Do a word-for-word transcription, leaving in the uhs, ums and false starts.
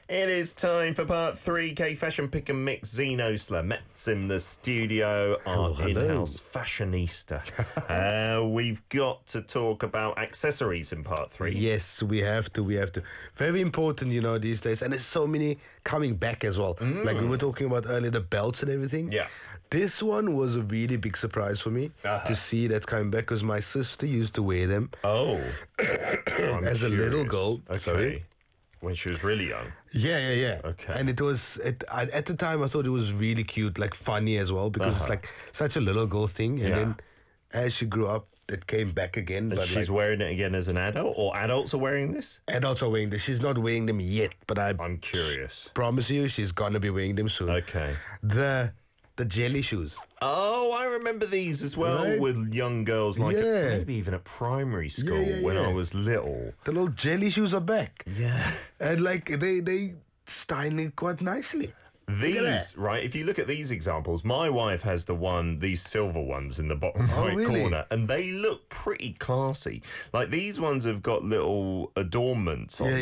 It is time for part three, K-Fashion Pick and Mix. Zeno Slamet's in the studio, our Hello, hello. in-house fashionista. uh, we've got to talk about accessories in part three. Yes, we have to, we have to. Very important, you know, these days. And there's so many coming back as well. Mm. Like we were talking about earlier, the belts and everything. Yeah. This one was a really big surprise for me Uh-huh. to see that coming back because my sister used to wear them Oh. I'm as a little curious. girl. Okay. Sorry. When she was really young. Yeah, yeah, yeah. Okay. And it was, it, I, at the time, I thought it was really cute, like funny as well, because Uh-huh. it's like such a little girl thing. And Yeah. then as she grew up, it came back again. And but she's like, wearing it again as an adult, or adults are wearing this? adults are wearing them. She's not wearing them yet, but I I'm curious. promise you she's going to be wearing them soon. Okay. The the jelly shoes. Oh, I remember these as well Right? with young girls, like Yeah. maybe even at primary school Yeah, yeah, when I yeah. was little. The little jelly shoes are back. Yeah. And like they they styling quite nicely. These, right, if you look at these examples, my wife has the one, these silver ones in the bottom Oh, right really? corner, and they look pretty classy. Like these ones have got little adornments on Yeah,